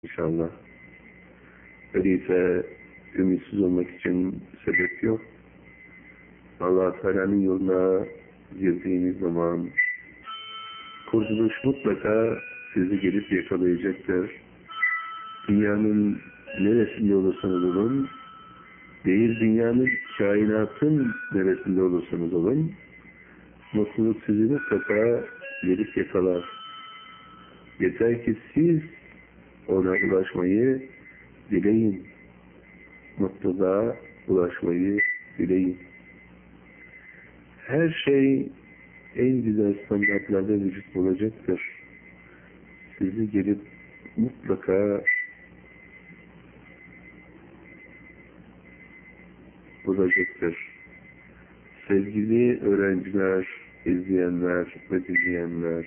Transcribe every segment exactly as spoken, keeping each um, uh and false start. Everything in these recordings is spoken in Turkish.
İnşallah. Öyleyse ümitsiz olmak için sebep yok. Allah-u Teala'nın yoluna girdiğiniz zaman kurtuluş mutlaka sizi gelip yakalayacaktır. Dünyanın neresinde olursanız olun, değil dünyanın, kainatın neresinde olursanız olun, mutluluk sizi mutlaka gelip yakalar. Yeter ki siz ona ulaşmayı dileyin. Mutluluğa ulaşmayı dileyin. Her şey en güzel standartlarda vücut bulacaktır. Sizi gelip mutlaka bulacaktır. Sevgili öğrenciler, izleyenler ve dinleyenler,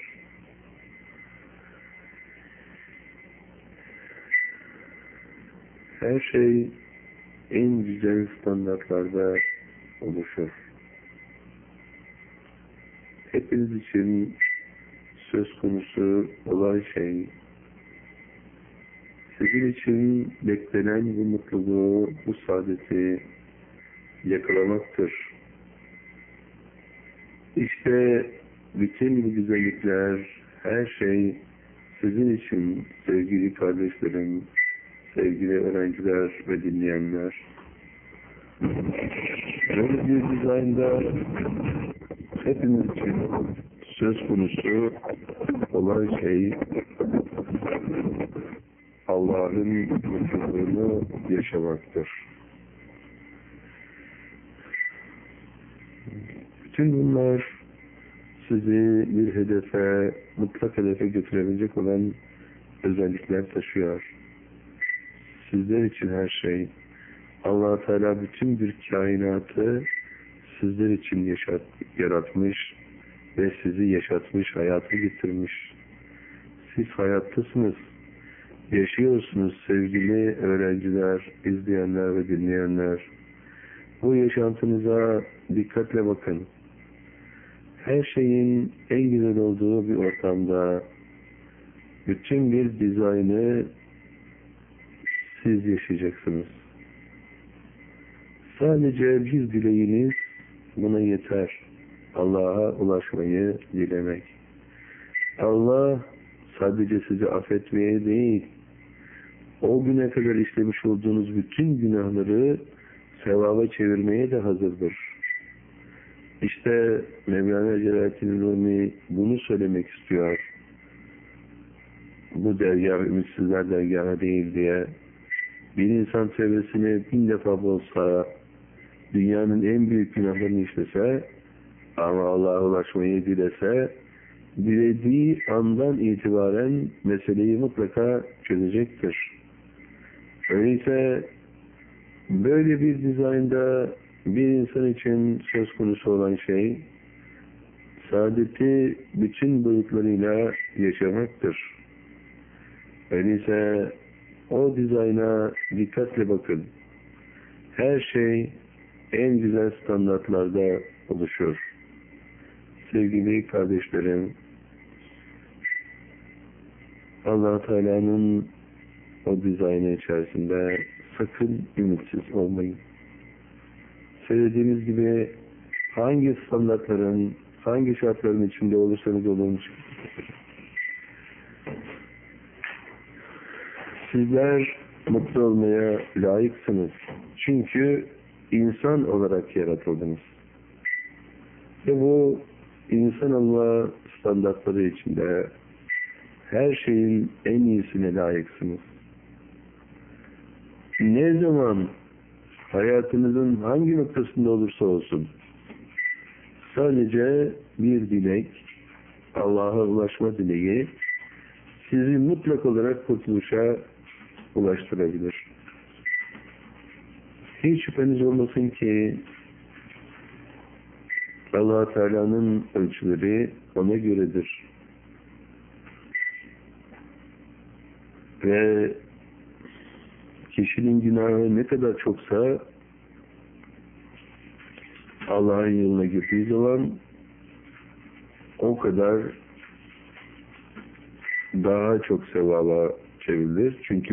her şey en güzel standartlarda oluşur. Hepiniz için söz konusu olan şey, sizin için beklenen bu mutluluğu, bu saadeti yakalamaktır. İşte bütün bu güzellikler, her şey sizin için sevgili kardeşlerim, sevgili öğrenciler ve dinleyenler. Böyle bir dizaynda hepimiz için söz konusu olan şey Allah'ın mutluluğunu yaşamaktır. Bütün bunlar sizi bir hedefe, mutlak hedefe götürebilecek olan özellikler taşıyor. Sizler için her şey, Allah-u Teala bütün bir kainatı sizler için yaşat, yaratmış ve sizi yaşatmış, hayata getirmiş. Siz hayattasınız, yaşıyorsunuz sevgili öğrenciler, izleyenler ve dinleyenler. Bu yaşantınıza dikkatle bakın. Her şeyin en güzel olduğu bir ortamda bütün bir dizaynı siz yaşayacaksınız. Sadece bir dileğiniz buna yeter. Allah'a ulaşmayı dilemek. Allah sadece sizi affetmeye değil, o güne kadar işlemiş olduğunuz bütün günahları sevaba çevirmeye de hazırdır. İşte Mevlana Celaleddin Rumi bunu söylemek istiyor. Bu dergâh ümitsizler dergâhı değil diye. Bir insan tevbesini bin defa olsa, dünyanın en büyük günahlarını işlese, ama Allah'a ulaşmayı dilese, dilediği andan itibaren meseleyi mutlaka çözecektir. Öyleyse böyle bir dizaynda bir insan için söz konusu olan şey, saadeti bütün boyutlarıyla yaşamaktır. Öyleyse o dizayna dikkatle bakın. Her şey en güzel standartlarda oluşur. Sevgili kardeşlerim, Allah-u Teala'nın o dizaynı içerisinde sakın ümitsiz olmayın. Söylediğimiz gibi hangi standartların, hangi şartların içinde olursanız olun, sizler mutlu olmaya layıksınız. Çünkü insan olarak yaratıldınız. Ve bu insan olma standartları içinde her şeyin en iyisine layıksınız. Ne zaman hayatınızın hangi noktasında olursa olsun sadece bir dilek, Allah'a ulaşma dileği sizi mutlak olarak kurtuluşa ulaştırabilir. Hiç şüpheniz olmasın ki Allah-u Teala'nın ölçüleri ona göredir. Ve kişinin günahı ne kadar çoksa Allah'ın yoluna girdiği zaman o kadar daha çok sevaba ulaşabilir. Çünkü